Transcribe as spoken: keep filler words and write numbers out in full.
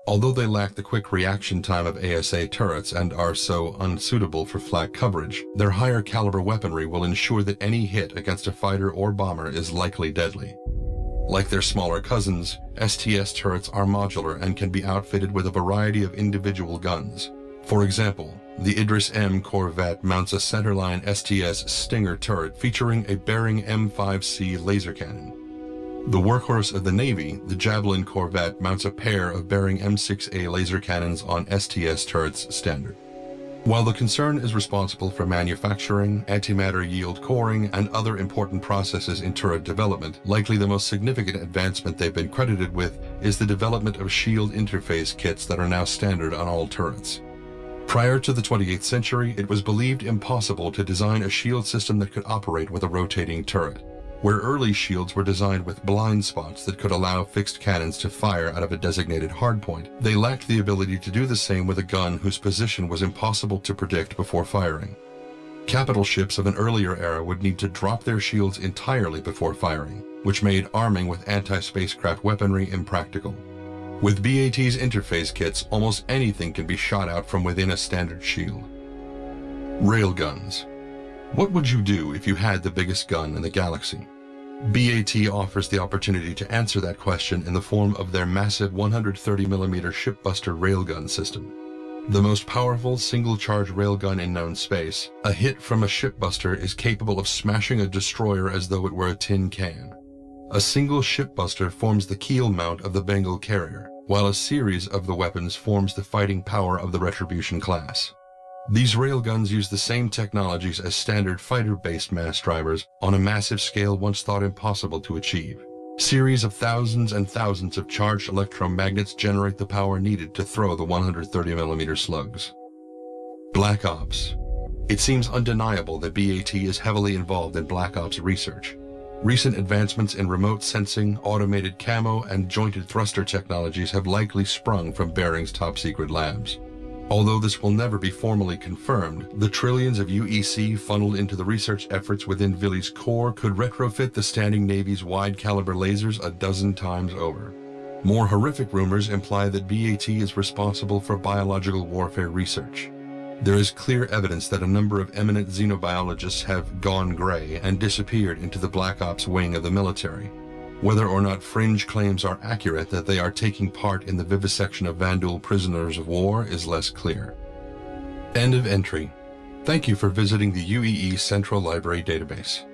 Although they lack the quick reaction time of A S A turrets and are so unsuitable for flak coverage, their higher caliber weaponry will ensure that any hit against a fighter or bomber is likely deadly. Like their smaller cousins, S T S turrets are modular and can be outfitted with a variety of individual guns. For example, the Idris M Corvette mounts a centerline S T S Stinger turret featuring a Bearing M five C laser cannon. The workhorse of the Navy, the Javelin Corvette, mounts a pair of Bearing M six A laser cannons on S T S turrets standard. While the concern is responsible for manufacturing, antimatter yield coring, and other important processes in turret development, likely the most significant advancement they've been credited with is the development of shield interface kits that are now standard on all turrets. Prior to the twenty-eighth century, it was believed impossible to design a shield system that could operate with a rotating turret. Where early shields were designed with blind spots that could allow fixed cannons to fire out of a designated hardpoint, they lacked the ability to do the same with a gun whose position was impossible to predict before firing. Capital ships of an earlier era would need to drop their shields entirely before firing, which made arming with anti-spacecraft weaponry impractical. With B A T's interface kits, almost anything can be shot out from within a standard shield. Railguns. What would you do if you had the biggest gun in the galaxy? B A T offers the opportunity to answer that question in the form of their massive one hundred thirty millimeter Shipbuster railgun system. The most powerful single-charge railgun in known space, a hit from a Shipbuster is capable of smashing a destroyer as though it were a tin can. A single Shipbuster forms the keel mount of the Bengal carrier, while a series of the weapons forms the fighting power of the Retribution class. These railguns use the same technologies as standard fighter-based mass drivers on a massive scale once thought impossible to achieve. Series of thousands and thousands of charged electromagnets generate the power needed to throw the one hundred thirty millimeter slugs. Black Ops. It seems undeniable that B A T is heavily involved in Black Ops research. Recent advancements in remote sensing, automated camo, and jointed thruster technologies have likely sprung from Bearing's top-secret labs. Although this will never be formally confirmed, the trillions of U E C funneled into the research efforts within Vili's core could retrofit the Standing Navy's wide-caliber lasers a dozen times over. More horrific rumors imply that B A T is responsible for biological warfare research. There is clear evidence that a number of eminent xenobiologists have gone gray and disappeared into the Black Ops wing of the military. Whether or not fringe claims are accurate that they are taking part in the vivisection of Vanduul prisoners of war is less clear. End of entry. Thank you for visiting the U E E Central Library database.